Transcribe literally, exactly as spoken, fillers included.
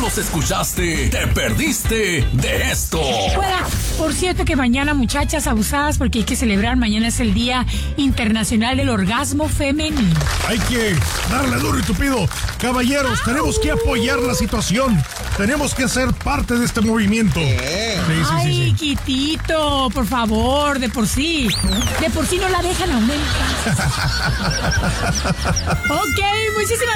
los escuchaste, te perdiste de esto. Fuera, por cierto que mañana, muchachas abusadas, porque hay que celebrar, mañana es el Día Internacional del Orgasmo Femenino. Hay que darle duro y tupido. Caballeros, tenemos que apoyar la situación. Tenemos que ser parte de este movimiento. Sí, sí, Ay, sí, sí. Quitito, por favor, de por sí. De por sí no la dejan aumentar. Ok, muchísimas